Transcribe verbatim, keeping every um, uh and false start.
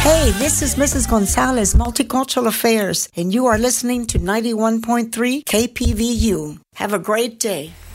Hey, this is Missus Gonzalez, Multicultural Affairs, and you are listening to ninety-one point three K P V U. Have a great day.